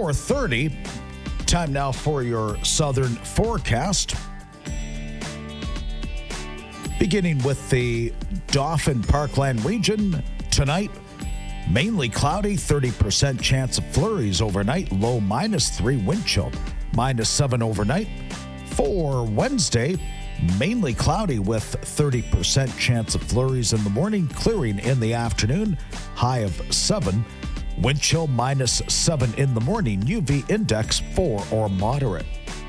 4:30. Time now for your southern forecast. Beginning with the Dauphin Parkland region, tonight, mainly cloudy, 30% chance of flurries overnight, low -3, wind chill, -7 overnight. For Wednesday, mainly cloudy with 30% chance of flurries in the morning, clearing in the afternoon, high of 7. Wind chill -7 in the morning, UV index 4 or moderate.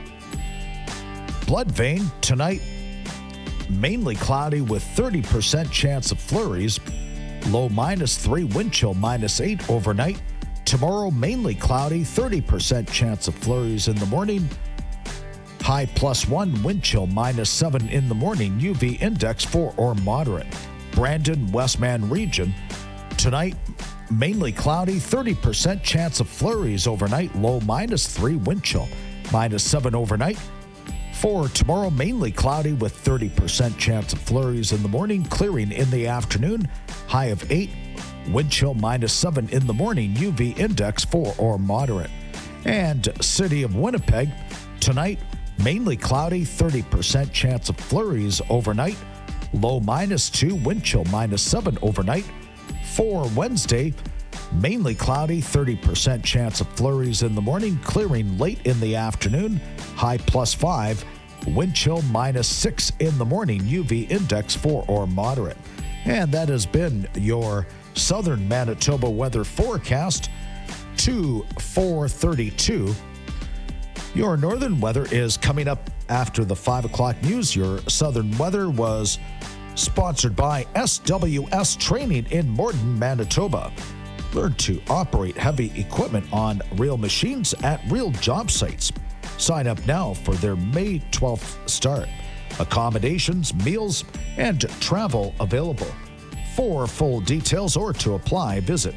Blood vein, tonight, mainly cloudy with 30% chance of flurries, low -3, wind chill -8 overnight. Tomorrow, mainly cloudy, 30% chance of flurries in the morning, high +1, wind chill -7 in the morning, UV index 4 or moderate. Brandon, Westman region, tonight, mainly cloudy, 30% chance of flurries overnight, low -3, wind chill -7 overnight. For tomorrow, mainly cloudy with 30% chance of flurries in the morning, clearing in the afternoon, high of 8, wind chill -7 in the morning, UV index 4 or moderate. And City of Winnipeg, tonight, mainly cloudy, 30% chance of flurries overnight, low -2, wind chill -7 overnight. For Wednesday, mainly cloudy, 30% chance of flurries in the morning, clearing late in the afternoon, high +5, wind chill -6 in the morning, UV index 4 or moderate. And that has been your southern Manitoba weather forecast to 4:32. Your northern weather is coming up after the 5 o'clock news. Your southern weather was sponsored by SWS Training in Morden, Manitoba. Learn to operate heavy equipment on real machines at real job sites. Sign up now for their May 12th start. Accommodations, meals, and travel available. For full details or to apply, visit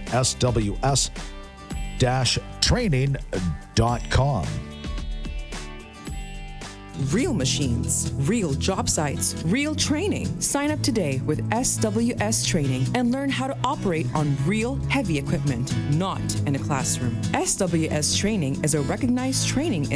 sws-training.com. Real machines, real job sites, real training. Sign up today with SWS Training and learn how to operate on real heavy equipment, not in a classroom. SWS Training is a recognized training